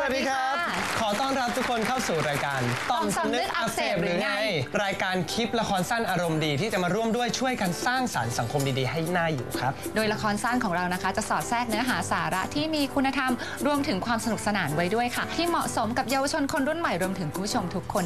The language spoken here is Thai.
วัสดีครับขอต้อนรับทุกคนเข้าสู่รายการต่อมสำนึกอักเสบหรือไงรายการคลิปละครสั้นอารมณ์ดีที่จะมาร่วมด้วยช่วยกันสร้างสรรค์สังคมดีๆให้น่าอยู่ครับโดยละครสั้นของเรานะคะจะสอดแทรกเนื้อหาสาระที่มีคุณธรรมรวมถึงความสนุกสนานไว้ด้วยค่ะที่เหมาะสมกับเยาวชนคนรุ่นใหม่รวมถึงผู้ชมทุกคน